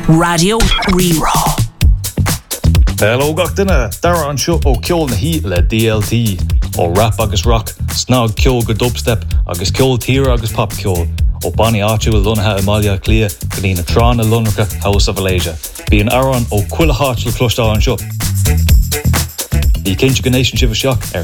Radio Reraw. Hello gach duine, dara an seo ó ceol na hí le DLT, ó rap agus rock, snog ceol go dubstep, agus ceol tíre agus pop ceol, ó Bonnie Archer will lunathe Amalia Clia, go dtí na trán a lunracha House of Alasia. Bí an aran ó cuile hátil clúistá an seo. Bhí cinse go nation sibh seach